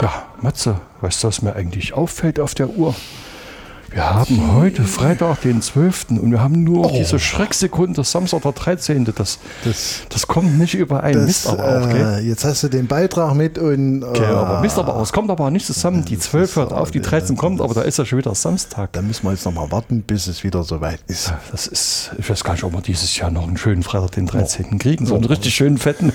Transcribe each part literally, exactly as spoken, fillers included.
Ja, Matze, weißt du, was mir eigentlich auffällt auf der Uhr? Wir haben heute Freitag, den zwölften und wir haben nur oh. diese Schrecksekunde, Samstag, der dreizehnte Das, das, das kommt nicht überein. Das, Mist aber auch, äh, jetzt hast du den Beitrag mit und... Okay, äh, aber Mist aber auch. Es kommt aber nicht zusammen. Die zwölf hört auf, die dreizehn kommt, aber da ist ja schon wieder Samstag. Da müssen wir jetzt nochmal warten, bis es wieder soweit ist. Ja, das ist, ich weiß gar nicht, ob wir dieses Jahr noch einen schönen Freitag, den dreizehnten kriegen. So einen richtig schönen fetten.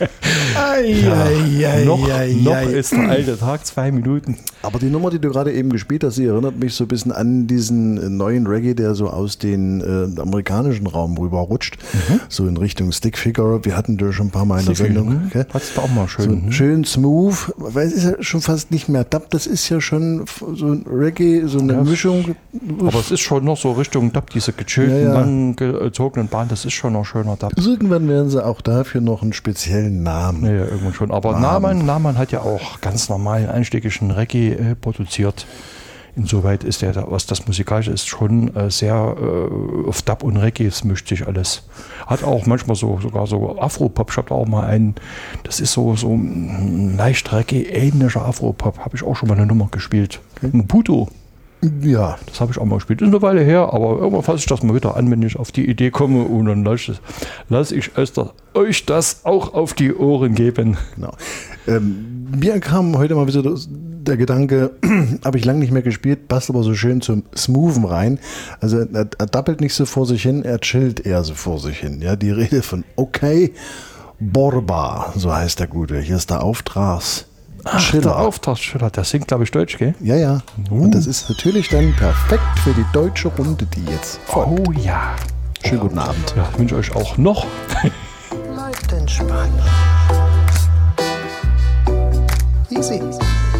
Ei, ja, ei, ei, noch ei, noch ei. ist der alte Tag, zwei Minuten. Aber die Nummer, die du gerade eben gespielt hast, die erinnert mich so ein bisschen an diesen neuen Reggae, der so aus den äh, amerikanischen Raum rüberrutscht, mhm. so in Richtung Stickfigure. Wir hatten da schon ein paar Mal in der Sendung. Okay? Hat's da auch mal schön. So, schön smooth, weil es ist ja schon fast nicht mehr Dub, das ist ja schon so ein Reggae, so eine ja, Mischung. Aber es ist schon noch so Richtung Dub, diese gechillten, ja, ja. lang gezogenen Bahn, das ist schon noch schöner Dub. Irgendwann werden sie auch dafür noch einen speziellen Namen. Ja, ja irgendwann schon. Aber Namen, Namen hat ja auch ganz normalen einschlägigen Reggae äh, produziert. Insoweit ist der, was das Musikalische ist, schon äh, sehr äh, auf Dub und Reggae, es mischt sich alles. Hat auch manchmal so sogar so Afro-Pop, ich habe da auch mal einen, das ist so, so ein leicht Reggae-ähnlicher Afro-Pop, habe ich auch schon mal eine Nummer gespielt. Okay. Maputo. Ja. Das habe ich auch mal gespielt. Ist eine Weile her, aber irgendwann fasse ich das mal wieder an, wenn ich auf die Idee komme und dann lasse lass ich euch das auch auf die Ohren geben. Genau. Ähm, mir kam heute mal wieder der Gedanke, habe ich lange nicht mehr gespielt, passt aber so schön zum Smoothen rein. Also er, er dappelt nicht so vor sich hin, er chillt eher so vor sich hin. Ja, die Rede von Okay Borba, so heißt der Gute. Hier ist der Auftrags. Ach, der Auftragsschiller, der singt, glaube ich, Deutsch, gell? Ja, ja. Uh. Und das ist natürlich dann perfekt für die deutsche Runde, die jetzt folgt. Oh ja. Schönen guten Abend. Ja, ich wünsche euch auch noch. Bleibt entspannt. Easy.